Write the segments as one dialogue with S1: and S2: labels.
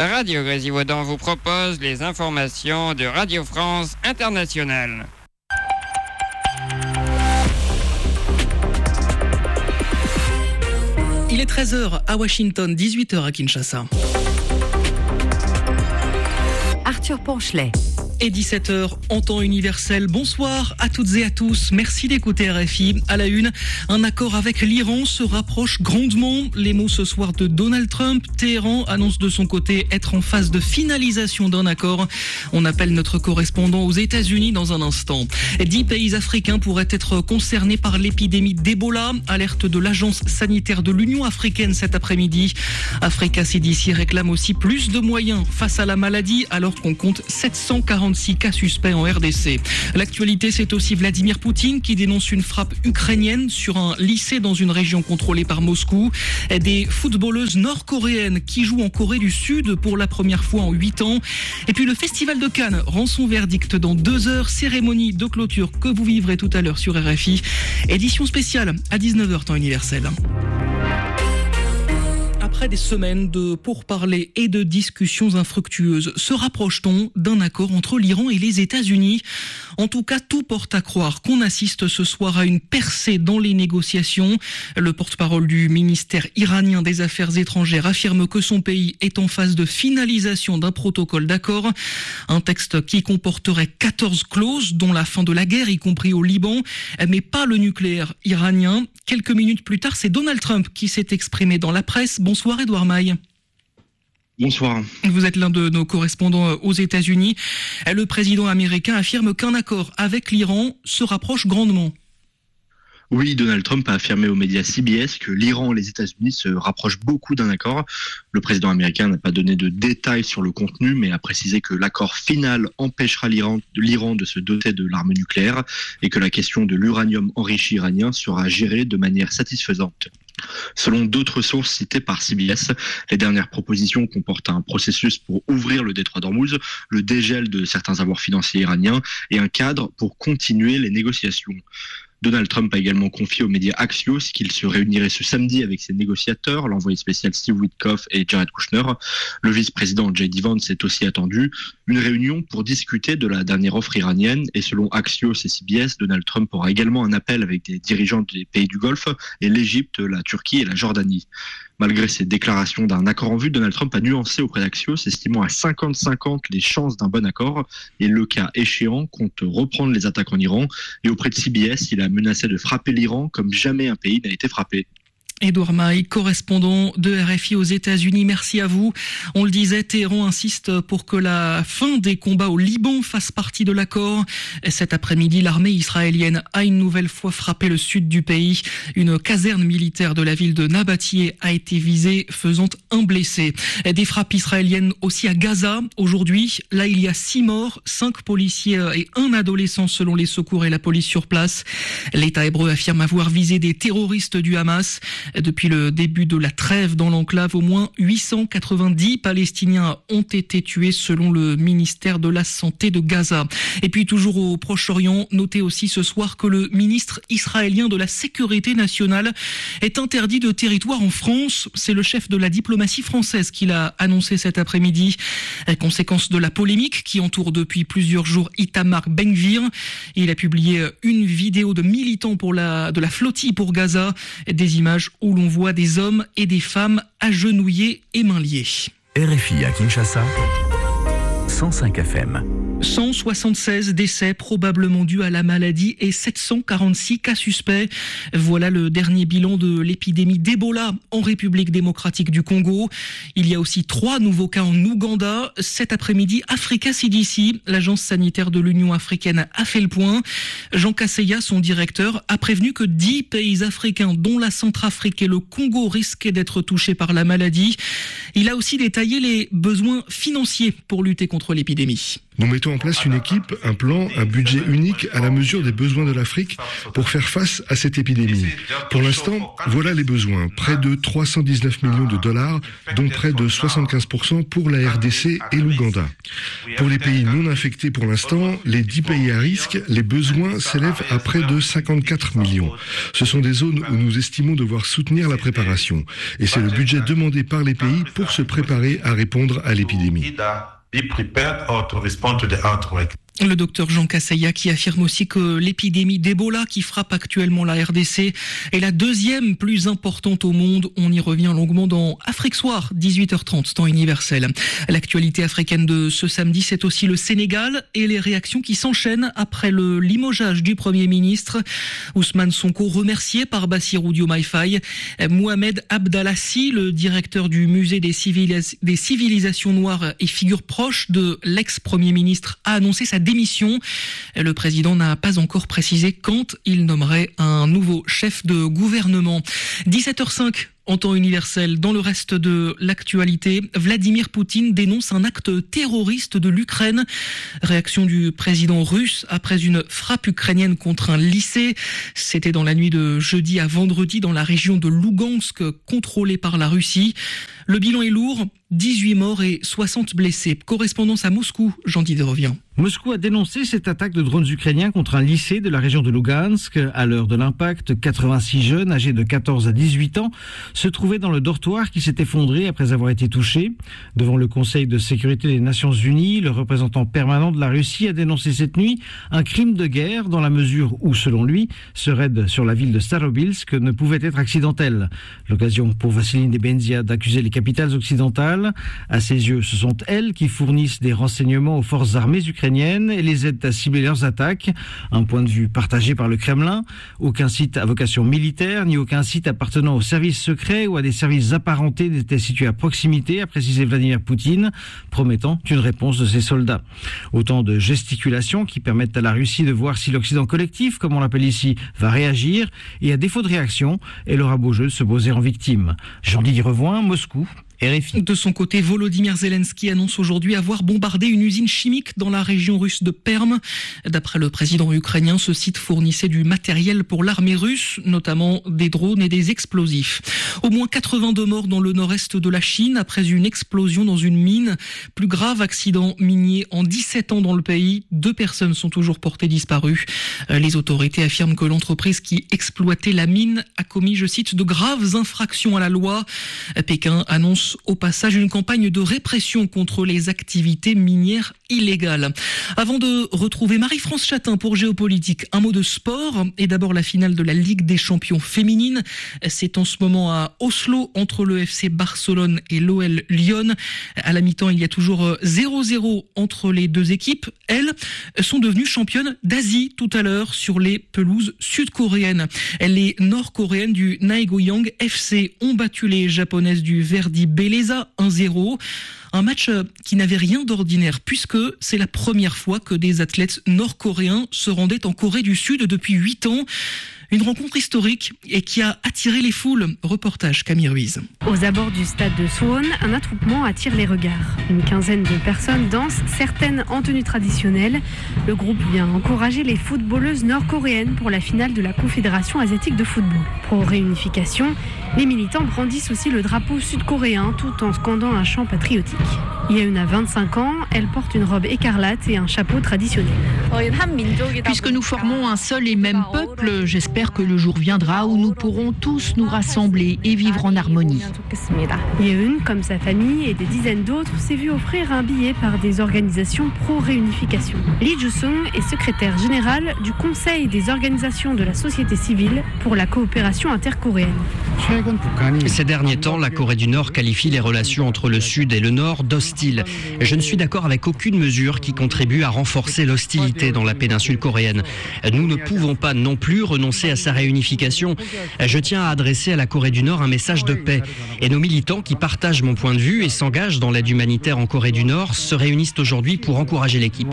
S1: Radio Grésivaudan vous propose les informations de Radio France Internationale.
S2: Il est 13h à Washington, 18h à Kinshasa.
S3: Arthur Ponchelet.
S2: Et 17h en temps universel. Bonsoir à toutes et à tous. Merci d'écouter RFI. À la une, un accord avec l'Iran se rapproche grandement. Les mots ce soir de Donald Trump. Téhéran annonce de son côté être en phase de finalisation d'un accord. On appelle notre correspondant aux États-Unis dans un instant. 10 pays africains pourraient être concernés par l'épidémie d'Ebola. Alerte de l'Agence sanitaire de l'Union africaine cet après-midi. Africa CDC réclame aussi plus de moyens face à la maladie alors qu'on compte 746 cas suspects en RDC. L'actualité, c'est aussi Vladimir Poutine qui dénonce une frappe ukrainienne sur un lycée dans une région contrôlée par Moscou. Des footballeuses nord-coréennes qui jouent en Corée du Sud pour la première fois en 8 ans. Et puis le Festival de Cannes rend son verdict dans 2 heures. Cérémonie de clôture que vous vivrez tout à l'heure sur RFI. Édition spéciale à 19h temps universel. Après des semaines de pourparlers et de discussions infructueuses, se rapproche-t-on d'un accord entre l'Iran et les États-Unis ? En tout cas, tout porte à croire qu'on assiste ce soir à une percée dans les négociations. Le porte-parole du ministère iranien des Affaires étrangères affirme que son pays est en phase de finalisation d'un protocole d'accord. Un texte qui comporterait 14 clauses, dont la fin de la guerre, y compris au Liban, mais pas le nucléaire iranien. Quelques minutes plus tard, c'est Donald Trump qui s'est exprimé dans la presse. Bonsoir Edouard Maille.
S4: Bonsoir.
S2: Vous êtes l'un de nos correspondants aux États-Unis. Le président américain affirme qu'un accord avec l'Iran se rapproche grandement.
S4: Oui, Donald Trump a affirmé aux médias CBS que l'Iran et les États-Unis se rapprochent beaucoup d'un accord. Le président américain n'a pas donné de détails sur le contenu, mais a précisé que l'accord final empêchera l'Iran de se doter de l'arme nucléaire et que la question de l'uranium enrichi iranien sera gérée de manière satisfaisante. Selon d'autres sources citées par CBS, les dernières propositions comportent un processus pour ouvrir le détroit d'Ormuz, le dégel de certains avoirs financiers iraniens et un cadre pour continuer les négociations. Donald Trump a également confié aux médias Axios qu'il se réunirait ce samedi avec ses négociateurs, l'envoyé spécial Steve Witkoff et Jared Kushner. Le vice-président J.D. Vance est aussi attendu. Une réunion pour discuter de la dernière offre iranienne. Et selon Axios et CBS, Donald Trump aura également un appel avec des dirigeants des pays du Golfe et l'Égypte, la Turquie et la Jordanie. Malgré ces déclarations d'un accord en vue, Donald Trump a nuancé auprès d'Axios, estimant à 50-50 les chances d'un bon accord. Et le cas échéant, compte reprendre les attaques en Iran. Et auprès de CBS, il a menacé de frapper l'Iran comme jamais un pays n'a été frappé.
S2: Edouard Maille, correspondant de RFI aux États-Unis, merci à vous. On le disait, Téhéran insiste pour que la fin des combats au Liban fasse partie de l'accord. Cet après-midi, l'armée israélienne a une nouvelle fois frappé le sud du pays. Une caserne militaire de la ville de Nabatieh a été visée, faisant un blessé. Des frappes israéliennes aussi à Gaza. Aujourd'hui, là, il y a 6 morts, 5 policiers et 1 adolescent selon les secours et la police sur place. L'État hébreu affirme avoir visé des terroristes du Hamas. Depuis le début de la trêve dans l'enclave, au moins 890 Palestiniens ont été tués selon le ministère de la Santé de Gaza. Et puis toujours au Proche-Orient, notez aussi ce soir que le ministre israélien de la Sécurité nationale est interdit de territoire en France. C'est le chef de la diplomatie française qui l'a annoncé cet après-midi. Conséquence de la polémique qui entoure depuis plusieurs jours Itamar Ben-Gvir. Il a publié une vidéo de militants de la flottille pour Gaza, des images où l'on voit des hommes et des femmes agenouillés et mains liées.
S5: RFI à Kinshasa, 105 FM.
S2: 176 décès probablement dus à la maladie et 746 cas suspects. Voilà le dernier bilan de l'épidémie d'Ebola en République démocratique du Congo. Il y a aussi 3 nouveaux cas en Ouganda. Cet après-midi, Africa CDC, l'agence sanitaire de l'Union africaine, a fait le point. Jean Kaseya, son directeur, a prévenu que 10 pays africains, dont la Centrafrique et le Congo, risquaient d'être touchés par la maladie. Il a aussi détaillé les besoins financiers pour lutter contre l'épidémie.
S6: Nous mettons en place une équipe, un plan, un budget unique à la mesure des besoins de l'Afrique pour faire face à cette épidémie. Pour l'instant, voilà les besoins. Près de 319 millions de dollars, dont près de 75% pour la RDC et l'Ouganda. Pour les pays non infectés pour l'instant, les 10 pays à risque, les besoins s'élèvent à près de 54 millions. Ce sont des zones où nous estimons devoir soutenir la préparation. Et c'est le budget demandé par les pays pour se préparer à répondre à l'épidémie.
S2: Le docteur Jean Kaseya qui affirme aussi que l'épidémie d'Ebola qui frappe actuellement la RDC est la deuxième plus importante au monde. On y revient longuement dans Afrique Soir, 18h30, temps universel. L'actualité africaine de ce samedi, c'est aussi le Sénégal et les réactions qui s'enchaînent après le limogeage du Premier ministre. Ousmane Sonko remercié par Bassirou Diomaye Faye. Mohamed Abdallassi, le directeur du musée des civilisations noires et figure proche de l'ex-Premier ministre, a annoncé sa démission. Le président n'a pas encore précisé quand il nommerait un nouveau chef de gouvernement. 17h05 en temps universel. Dans le reste de l'actualité, Vladimir Poutine dénonce un acte terroriste de l'Ukraine. Réaction du président russe après une frappe ukrainienne contre un lycée. C'était dans la nuit de jeudi à vendredi dans la région de Lougansk, contrôlée par la Russie. Le bilan est lourd, 18 morts et 60 blessés. Correspondance à Moscou, Jean-Didier revient.
S7: Moscou a dénoncé cette attaque de drones ukrainiens contre un lycée de la région de Lougansk. À l'heure de l'impact, 86 jeunes âgés de 14 à 18 ans se trouvaient dans le dortoir qui s'est effondré après avoir été touché. Devant le Conseil de sécurité des Nations Unies, le représentant permanent de la Russie a dénoncé cette nuit un crime de guerre dans la mesure où, selon lui, ce raid sur la ville de Starobilsk ne pouvait être accidentel. L'occasion pour Vassiline Nebenzia d'accuser les capitales occidentales. À ses yeux, ce sont elles qui fournissent des renseignements aux forces armées ukrainiennes et les aident à cibler leurs attaques. Un point de vue partagé par le Kremlin. Aucun site à vocation militaire, ni aucun site appartenant aux services secrets ou à des services apparentés n'était situé à proximité, a précisé Vladimir Poutine, promettant une réponse de ses soldats. Autant de gesticulations qui permettent à la Russie de voir si l'Occident collectif, comme on l'appelle ici, va réagir, et à défaut de réaction, elle aura beau jeu de se poser en victime. Jean-Didier Revoin, Moscou. RFI.
S2: De son côté, Volodymyr Zelensky annonce aujourd'hui avoir bombardé une usine chimique dans la région russe de Perm. D'après le président ukrainien, ce site fournissait du matériel pour l'armée russe, notamment des drones et des explosifs. Au moins 82 morts dans le nord-est de la Chine après une explosion dans une mine. Plus grave accident minier en 17 ans dans le pays. 2 personnes sont toujours portées disparues. Les autorités affirment que l'entreprise qui exploitait la mine a commis, je cite, de graves infractions à la loi. Pékin annonce au passage une campagne de répression contre les activités minières illégales. Avant de retrouver Marie-France Chatin pour Géopolitique, un mot de sport et d'abord la finale de la Ligue des champions féminines. C'est en ce moment à Oslo entre le FC Barcelone et l'OL Lyon. À la mi-temps, il y a toujours 0-0 entre les deux équipes. Elles sont devenues championnes d'Asie tout à l'heure sur les pelouses sud-coréennes. Les nord-coréennes du Naegoyang FC ont battu les japonaises du Verdi Belleza 1-0. Un match qui n'avait rien d'ordinaire puisque c'est la première fois que des athlètes nord-coréens se rendaient en Corée du Sud depuis 8 ans. Une rencontre historique et qui a attiré les foules. Reportage Camille Ruiz.
S8: Aux abords du stade de Suwon, un attroupement attire les regards. Une quinzaine de personnes dansent, certaines en tenue traditionnelle. Le groupe vient encourager les footballeuses nord-coréennes pour la finale de la Confédération asiatique de football. Pro réunification, les militants brandissent aussi le drapeau sud-coréen tout en scandant un chant patriotique. Il y a une à 25 ans, elle porte une robe écarlate et un chapeau traditionnel.
S9: Puisque nous formons un seul et même peuple, j'espère que le jour viendra où nous pourrons tous nous rassembler et vivre en harmonie.
S8: Yeun, comme sa famille et des dizaines d'autres, s'est vu offrir un billet par des organisations pro-réunification. Lee Ju-sung est secrétaire général du Conseil des organisations de la société civile pour la coopération intercoréenne.
S10: Ces derniers temps, la Corée du Nord qualifie les relations entre le Sud et le Nord d'hostiles. Je ne suis d'accord avec aucune mesure qui contribue à renforcer l'hostilité dans la péninsule coréenne. Nous ne pouvons pas non plus renoncer à sa réunification. Je tiens à adresser à la Corée du Nord un message de paix. Et nos militants qui partagent mon point de vue et s'engagent dans l'aide humanitaire en Corée du Nord se réunissent aujourd'hui pour encourager l'équipe.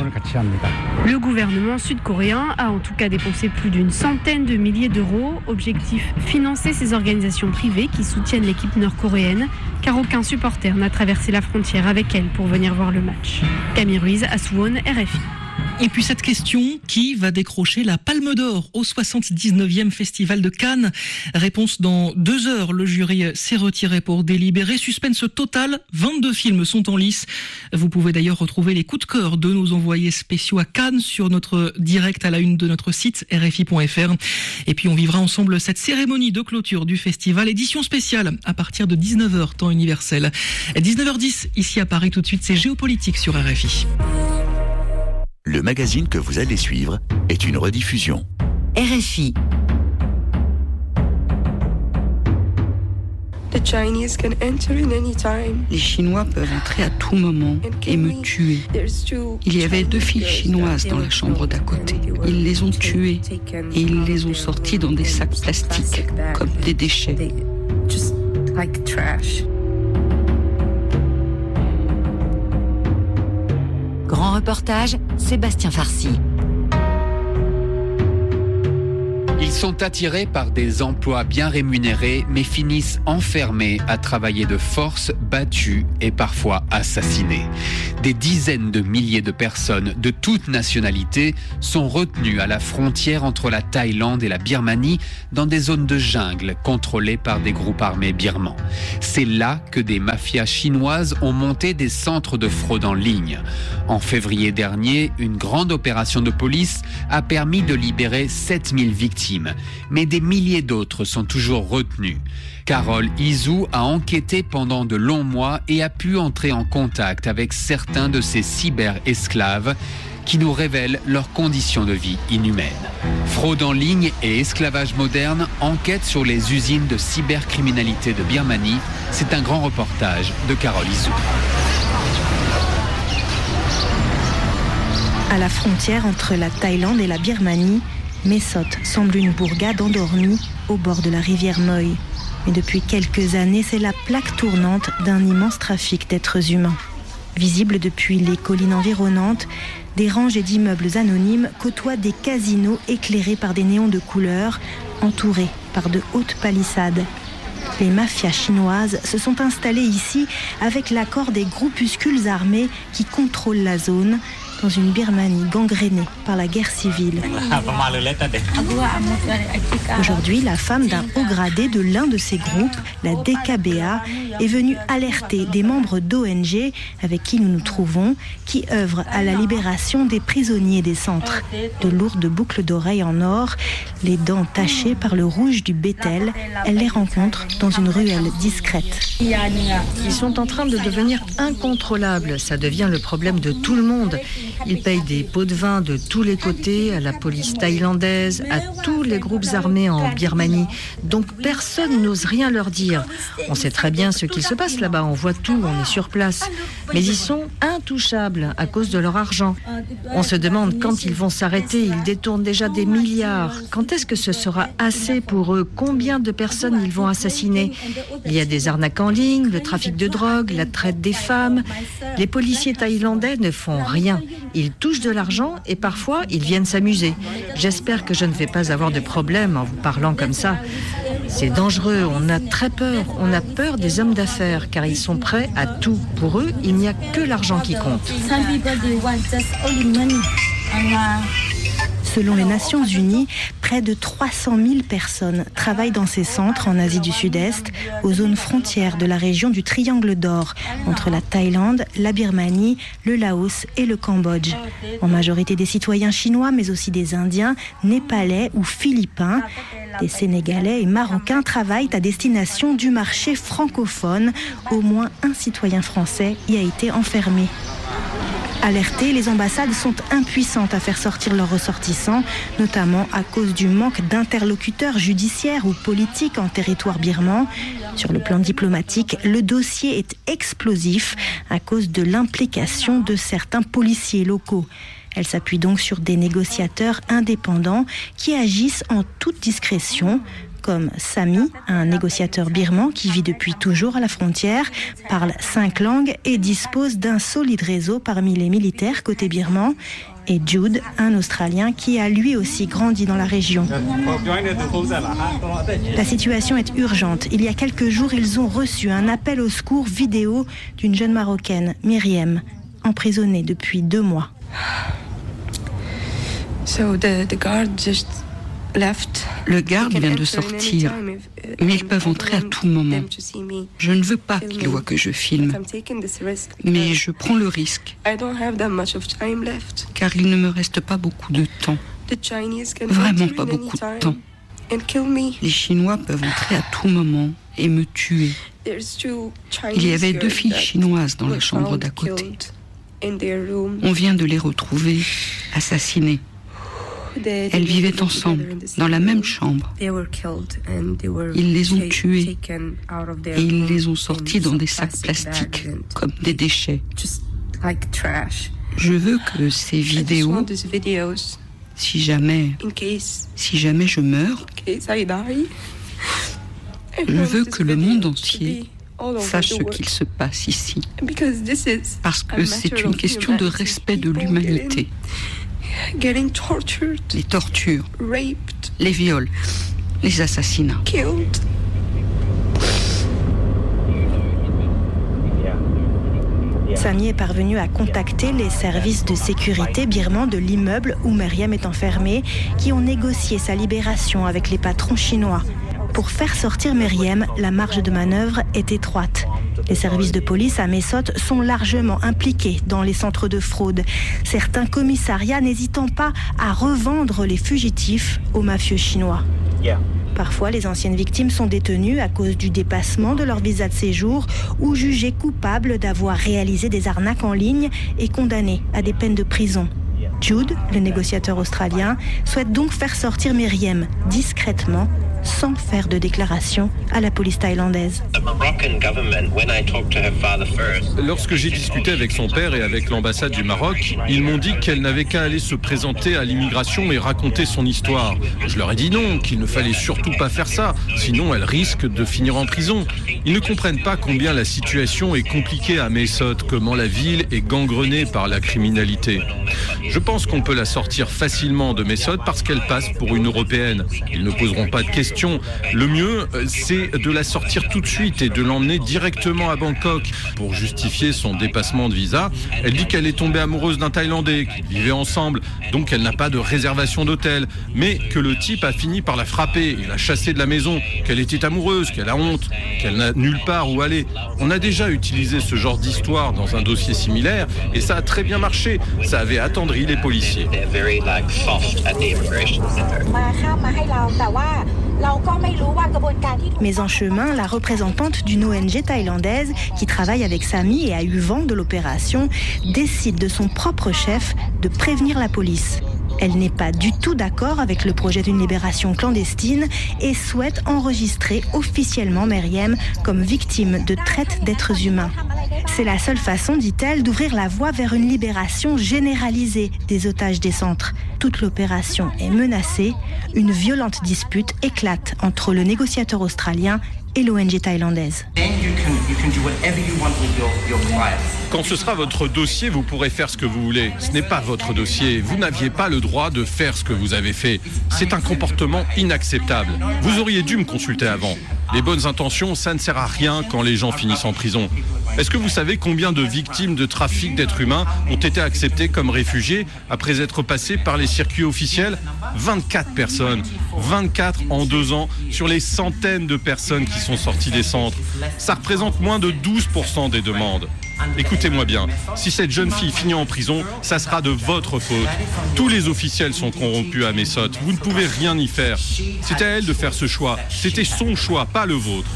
S8: Le gouvernement sud-coréen a en tout cas dépensé plus d'une centaine de milliers d'euros. Objectif, financer ces organisations associations privées qui soutiennent l'équipe nord-coréenne, car aucun supporter n'a traversé la frontière avec elle pour venir voir le match. Camille Ruiz, à Suwon, RFI.
S2: Et puis cette question, qui va décrocher la Palme d'Or au 79e Festival de Cannes? Réponse dans 2 heures. Le jury s'est retiré pour délibérer. Suspense total, 22 films sont en lice. Vous pouvez d'ailleurs retrouver les coups de cœur de nos envoyés spéciaux à Cannes sur notre direct à la une de notre site rfi.fr. Et puis on vivra ensemble cette cérémonie de clôture du festival, édition spéciale à partir de 19h, temps universel. 19h10 ici à Paris, tout de suite c'est Géopolitique sur RFI.
S5: Le magazine que vous allez suivre est une rediffusion.
S3: RFI.
S11: Les Chinois peuvent entrer à tout moment et me tuer. Il y avait 2 filles chinoises dans la chambre d'à côté. Ils les ont tuées et ils les ont sorties dans des sacs plastiques, comme des déchets.
S3: Grand reportage, Sébastien Farcy.
S12: Ils sont attirés par des emplois bien rémunérés, mais finissent enfermés à travailler de force, battus et parfois assassinés. Des dizaines de milliers de personnes de toutes nationalités sont retenues à la frontière entre la Thaïlande et la Birmanie dans des zones de jungle contrôlées par des groupes armés birmans. C'est là que des mafias chinoises ont monté des centres de fraude en ligne. En février dernier, une grande opération de police a permis de libérer 7000 victimes. Mais des milliers d'autres sont toujours retenus. Carole Izou a enquêté pendant de longs mois et a pu entrer en contact avec certains de ces cyber-esclaves qui nous révèlent leurs conditions de vie inhumaines. Fraude en ligne et esclavage moderne, enquête sur les usines de cybercriminalité de Birmanie. C'est un grand reportage de Carole Izou.
S13: À la frontière entre la Thaïlande et la Birmanie, Mesot semble une bourgade endormie au bord de la rivière Noi. Mais depuis quelques années, c'est la plaque tournante d'un immense trafic d'êtres humains. Visible depuis les collines environnantes, des rangées d'immeubles anonymes côtoient des casinos éclairés par des néons de couleur, entourés par de hautes palissades. Les mafias chinoises se sont installées ici avec l'accord des groupuscules armés qui contrôlent la zone, dans une Birmanie gangrénée par la guerre civile. Aujourd'hui, la femme d'un haut gradé de l'un de ces groupes, la DKBA, est venue alerter des membres d'ONG avec qui nous nous trouvons, qui œuvrent à la libération des prisonniers des centres. De lourdes boucles d'oreilles en or, les dents tachées par le rouge du bétel, elle les rencontre dans une ruelle discrète.
S14: Ils sont en train de devenir incontrôlables. Ça devient le problème de tout le monde. Ils payent des pots de vin de tous les côtés, à la police thaïlandaise, à tous les groupes armés en Birmanie. Donc personne n'ose rien leur dire. On sait très bien ce qu'il se passe là-bas, on voit tout, on est sur place. Mais ils sont intouchables à cause de leur argent. On se demande quand ils vont s'arrêter, ils détournent déjà des milliards. Quand est-ce que ce sera assez pour eux? Combien de personnes ils vont assassiner? Il y a des arnaques en ligne, le trafic de drogue, la traite des femmes. Les policiers thaïlandais ne font rien. Ils touchent de l'argent et parfois ils viennent s'amuser. J'espère que je ne vais pas avoir de problème en vous parlant comme ça. C'est dangereux, on a très peur. On a peur des hommes d'affaires car ils sont prêts à tout. Pour eux, il n'y a que l'argent qui compte.
S13: Selon les Nations Unies, près de 300 000 personnes travaillent dans ces centres en Asie du Sud-Est, aux zones frontières de la région du Triangle d'Or, entre la Thaïlande, la Birmanie, le Laos et le Cambodge. En majorité des citoyens chinois, mais aussi des Indiens, Népalais ou Philippins. Des Sénégalais et Marocains travaillent à destination du marché francophone. Au moins un citoyen français y a été enfermé. Alertées, les ambassades sont impuissantes à faire sortir leurs ressortissants, notamment à cause du manque d'interlocuteurs judiciaires ou politiques en territoire birman. Sur le plan diplomatique, le dossier est explosif à cause de l'implication de certains policiers locaux. Elle s'appuie donc sur des négociateurs indépendants qui agissent en toute discrétion, comme Sami, un négociateur birman qui vit depuis toujours à la frontière, parle 5 langues et dispose d'un solide réseau parmi les militaires côté birman. et Jude, un Australien qui a lui aussi grandi dans la région. La situation est urgente. Il y a quelques jours, ils ont reçu un appel au secours vidéo d'une jeune Marocaine, Myriam, emprisonnée depuis 2 mois.
S11: Le garde vient de sortir, mais ils peuvent entrer à tout moment. Je ne veux pas qu'ils voient que je filme, mais je prends le risque, car il ne me reste pas beaucoup de temps. Vraiment pas beaucoup de temps. Les Chinois peuvent entrer à tout moment et me tuer. Il y avait 2 filles chinoises dans la chambre d'à côté. On vient de les retrouver, assassinées. Elles vivaient ensemble, dans la même chambre. Ils les ont tuées et ils les ont sorties dans des sacs plastiques, comme des déchets. Je veux que ces vidéos, si jamais je meurs, je veux que le monde entier sache ce qu'il se passe ici. Parce que c'est une question de respect de l'humanité. Les tortures, les viols, les assassinats.
S13: Sami est parvenu à contacter les services de sécurité birmans de l'immeuble où Myriam est enfermée, qui ont négocié sa libération avec les patrons chinois. Pour faire sortir Myriam, la marge de manœuvre est étroite. Les services de police à Mae Sot sont largement impliqués dans les centres de fraude. Certains commissariats n'hésitant pas à revendre les fugitifs aux mafieux chinois. Parfois, les anciennes victimes sont détenues à cause du dépassement de leur visa de séjour ou jugées coupables d'avoir réalisé des arnaques en ligne et condamnées à des peines de prison. Jude, le négociateur australien, souhaite donc faire sortir Myriam discrètement, sans faire de déclaration à la police thaïlandaise.
S15: Lorsque j'ai discuté avec son père et avec l'ambassade du Maroc, ils m'ont dit qu'elle n'avait qu'à aller se présenter à l'immigration et raconter son histoire. Je leur ai dit non, qu'il ne fallait surtout pas faire ça, sinon elle risque de finir en prison. Ils ne comprennent pas combien la situation est compliquée à Mae Sot, comment la ville est gangrenée par la criminalité. Je pense qu'on peut la sortir facilement de Mae Sot parce qu'elle passe pour une Européenne. Ils ne poseront pas de questions. Le mieux, c'est de la sortir tout de suite et de l'emmener directement à Bangkok pour justifier son dépassement de visa. Elle dit qu'elle est tombée amoureuse d'un Thaïlandais, qu'ils vivaient ensemble, donc elle n'a pas de réservation d'hôtel, mais que le type a fini par la frapper et la chasser de la maison, qu'elle était amoureuse, qu'elle a honte, qu'elle n'a nulle part où aller. On a déjà utilisé ce genre d'histoire dans un dossier similaire et ça a très bien marché. Ça avait attendri les policiers.
S13: Mais en chemin, la représentante d'une ONG thaïlandaise qui travaille avec Sami et a eu vent de l'opération décide de son propre chef de prévenir la police. Elle n'est pas du tout d'accord avec le projet d'une libération clandestine et souhaite enregistrer officiellement Myriam comme victime de traite d'êtres humains. C'est la seule façon, dit-elle, d'ouvrir la voie vers une libération généralisée des otages des centres. Toute l'opération est menacée. Une violente dispute éclate entre le négociateur australien et l'ONG thaïlandaise.
S15: Quand ce sera votre dossier, vous pourrez faire ce que vous voulez. Ce n'est pas votre dossier. Vous n'aviez pas le droit de faire ce que vous avez fait. C'est un comportement inacceptable. Vous auriez dû me consulter avant. Les bonnes intentions, ça ne sert à rien quand les gens finissent en prison. Est-ce que vous savez combien de victimes de trafic d'êtres humains ont été acceptées comme réfugiés après être passées par les circuits officiels ? 24 personnes. 24 en 2 ans sur les centaines de personnes qui sont sorties des centres. Ça représente moins de 12% des demandes. Écoutez-moi bien, si cette jeune fille finit en prison, ça sera de votre faute. Tous les officiels sont corrompus à Mae Sot. Vous ne pouvez rien y faire. C'est à elle de faire ce choix. C'était son choix, pas le vôtre.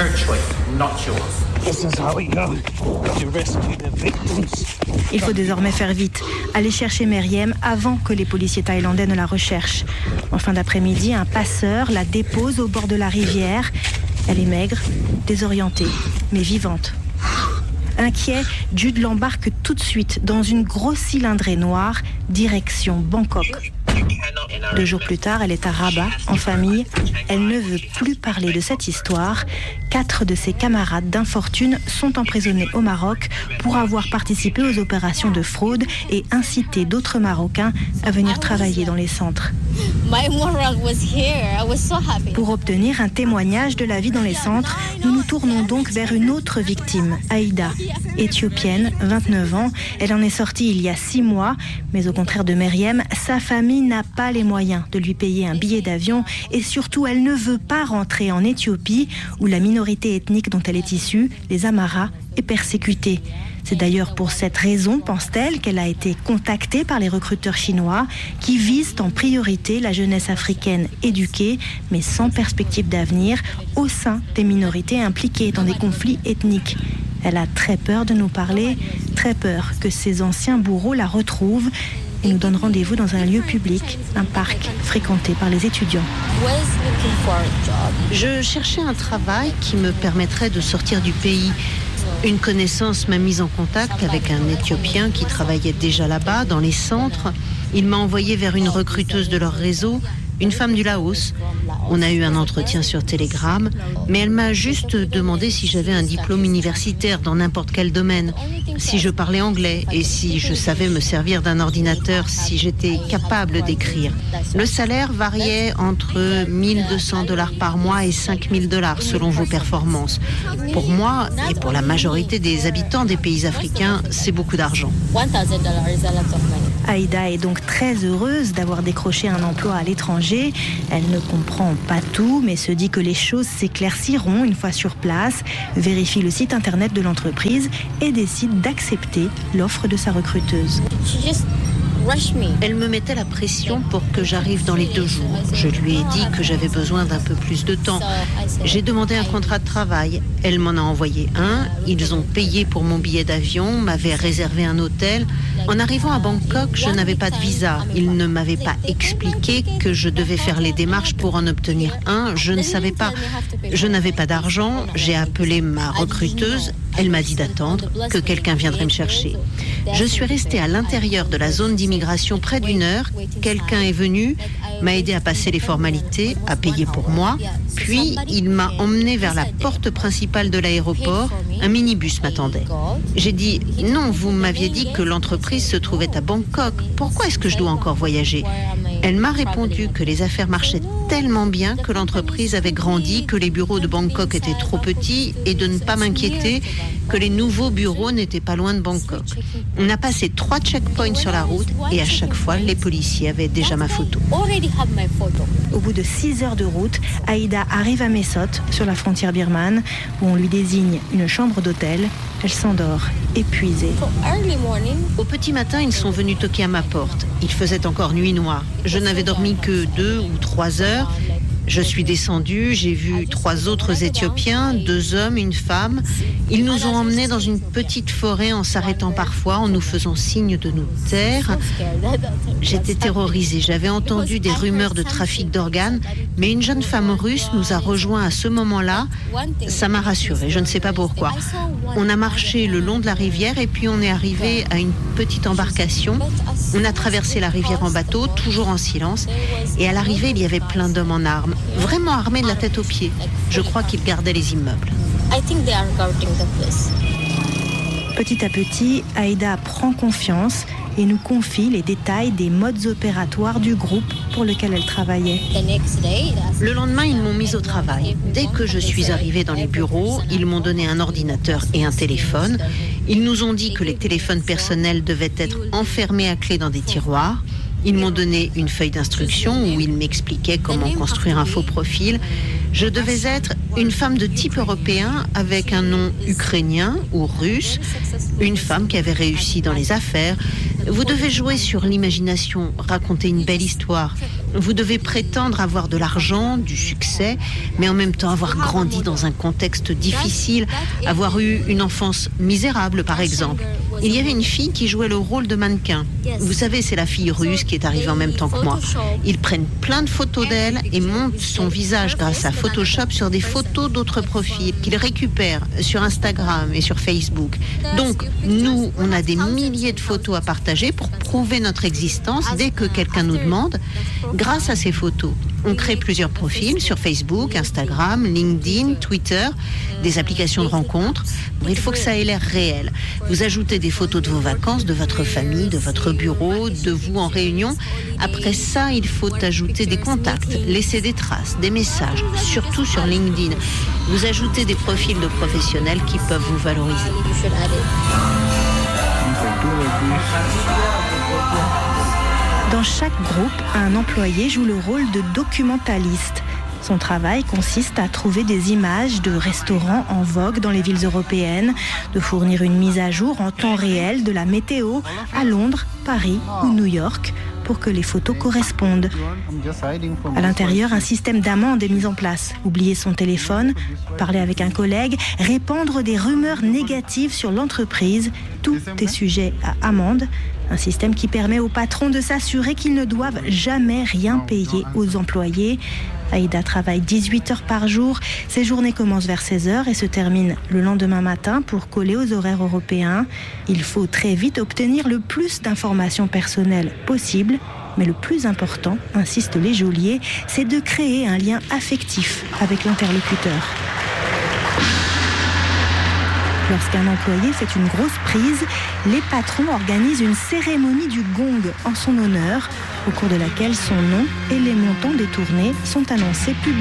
S13: Il faut désormais faire vite, aller chercher Myriam avant que les policiers thaïlandais ne la recherchent. En fin d'après-midi, un passeur la dépose au bord de la rivière. Elle est maigre, désorientée, mais vivante. Inquiet, Jude l'embarque tout de suite dans une grosse cylindrée noire, direction Bangkok. 2 jours plus tard, elle est à Rabat, en famille. Elle ne veut plus parler de cette histoire, 4 de ses camarades d'infortune sont emprisonnés au Maroc pour avoir participé aux opérations de fraude et incité d'autres Marocains à venir travailler dans les centres. Pour obtenir un témoignage de la vie dans les centres, nous nous tournons donc vers une autre victime, Aïda. Éthiopienne, 29 ans, elle en est sortie il y a 6 mois, mais au contraire de Meriem, sa famille n'a pas les moyens de lui payer un billet d'avion et surtout elle ne veut pas rentrer en Éthiopie où la minorité ethnique dont elle est issue, les Amharas, est persécutée. C'est d'ailleurs pour cette raison, pense-t-elle, qu'elle a été contactée par les recruteurs chinois qui visent en priorité la jeunesse africaine éduquée, mais sans perspective d'avenir, au sein des minorités impliquées dans des conflits ethniques. Elle a très peur de nous parler, très peur que ses anciens bourreaux la retrouvent et nous donnent rendez-vous dans un lieu public, un parc fréquenté par les étudiants.
S16: Je cherchais un travail qui me permettrait de sortir du pays. Une connaissance m'a mise en contact avec un Éthiopien qui travaillait déjà là-bas, dans les centres. Il m'a envoyé vers une recruteuse de leur réseau, une femme du Laos. On a eu un entretien sur Telegram, mais elle m'a juste demandé si j'avais un diplôme universitaire dans n'importe quel domaine, si je parlais anglais et si je savais me servir d'un ordinateur, si j'étais capable d'écrire. Le salaire variait entre $1 200 par mois et $5 000 selon vos performances. Pour moi et pour la majorité des habitants des pays africains, c'est beaucoup d'argent.
S13: Aïda est donc très heureuse d'avoir décroché un emploi à l'étranger. Elle ne comprend pas tout, mais se dit que les choses s'éclairciront une fois sur place, vérifie le site internet de l'entreprise et décide d'accepter l'offre de sa recruteuse.
S16: Elle me mettait la pression pour que j'arrive dans les 2 jours. Je lui ai dit que j'avais besoin d'un peu plus de temps. J'ai demandé un contrat de travail. Elle m'en a envoyé un. Ils ont payé pour mon billet d'avion, m'avaient réservé un hôtel. En arrivant à Bangkok, je n'avais pas de visa. Ils ne m'avaient pas expliqué que je devais faire les démarches pour en obtenir un. Je ne savais pas. Je n'avais pas d'argent. J'ai appelé ma recruteuse. Elle m'a dit d'attendre, que quelqu'un viendrait me chercher. Je suis restée à l'intérieur de la zone d'immigration près d'1 heure. Quelqu'un est venu, m'a aidé à passer les formalités, à payer pour moi. Puis, il m'a emmenée vers la porte principale de l'aéroport. Un minibus m'attendait. J'ai dit « Non, vous m'aviez dit que l'entreprise se trouvait à Bangkok. Pourquoi est-ce que je dois encore voyager ?» Elle m'a répondu que les affaires marchaient tellement bien que l'entreprise avait grandi, que les bureaux de Bangkok étaient trop petits et de ne pas m'inquiéter, que les nouveaux bureaux n'étaient pas loin de Bangkok. On a passé 3 checkpoints sur la route et à chaque fois, les policiers avaient déjà ma photo.
S13: Au bout de 6 heures de route, Aïda arrive à Mae Sot, sur la frontière birmane, où on lui désigne une chambre d'hôtel. Elle s'endort, épuisée.
S16: Au petit matin, ils sont venus toquer à ma porte. Il faisait encore nuit noire. Je n'avais dormi que 2 ou 3 heures. Je suis descendue, j'ai vu 3 autres Éthiopiens, 2 hommes, une femme. Ils nous ont emmenés dans une petite forêt en s'arrêtant parfois, en nous faisant signe de nous taire. J'étais terrorisée, j'avais entendu des rumeurs de trafic d'organes, mais une jeune femme russe nous a rejoints à ce moment-là. Ça m'a rassurée, je ne sais pas pourquoi. On a marché le long de la rivière et puis on est arrivé à une petite embarcation. On a traversé la rivière en bateau, toujours en silence. Et à l'arrivée, il y avait plein d'hommes en armes, vraiment armés de la tête aux pieds. Je crois qu'ils gardaient les immeubles.
S13: Petit à petit, Aïda prend confiance et nous confie les détails des modes opératoires du groupe pour lequel elle travaillait.
S16: Le lendemain, ils m'ont mise au travail. Dès que je suis arrivée dans les bureaux, ils m'ont donné un ordinateur et un téléphone. Ils nous ont dit que les téléphones personnels devaient être enfermés à clé dans des tiroirs. Ils m'ont donné une feuille d'instruction où ils m'expliquaient comment construire un faux profil. Je devais être une femme de type européen avec un nom ukrainien ou russe, une femme qui avait réussi dans les affaires. Vous devez jouer sur l'imagination, raconter une belle histoire. Vous devez prétendre avoir de l'argent, du succès, mais en même temps avoir grandi dans un contexte difficile, avoir eu une enfance misérable par exemple. Il y avait une fille qui jouait le rôle de mannequin. Vous savez, c'est la fille russe qui est arrivée en même temps que moi. Ils prennent plein de photos d'elle et montent son visage grâce à Photoshop sur des photos d'autres profils qu'ils récupèrent sur Instagram et sur Facebook. Donc, nous, on a des milliers de photos à partager pour prouver notre existence dès que quelqu'un nous demande. Grâce à ces photos, On crée plusieurs profils sur Facebook, Instagram, LinkedIn, Twitter, des applications de rencontres. Il faut que ça ait l'air réel. Vous ajoutez des photos de vos vacances, de votre famille, de votre bureau, de vous en réunion. Après ça, il faut ajouter des contacts, laisser des traces, des messages, surtout sur LinkedIn. Vous ajoutez des profils de professionnels qui peuvent vous valoriser.
S13: Dans chaque groupe, un employé joue le rôle de documentaliste. Son travail consiste à trouver des images de restaurants en vogue dans les villes européennes, de fournir une mise à jour en temps réel de la météo à Londres, Paris ou New York pour que les photos correspondent. À l'intérieur, un système d'amende est mis en place. Oublier son téléphone, parler avec un collègue, répandre des rumeurs négatives sur l'entreprise, tout est sujet à amende. Un système qui permet aux patrons de s'assurer qu'ils ne doivent jamais rien payer aux employés. Aïda travaille 18 heures par jour. Ses journées commencent vers 16 heures et se terminent le lendemain matin pour coller aux horaires européens. Il faut très vite obtenir le plus d'informations personnelles possible. Mais le plus important, insistent les geôliers, c'est de créer un lien affectif avec l'interlocuteur. Lorsqu'un employé fait une grosse prise, les patrons organisent une cérémonie du gong en son honneur, au cours de laquelle son nom et les montants détournés sont annoncés publiquement.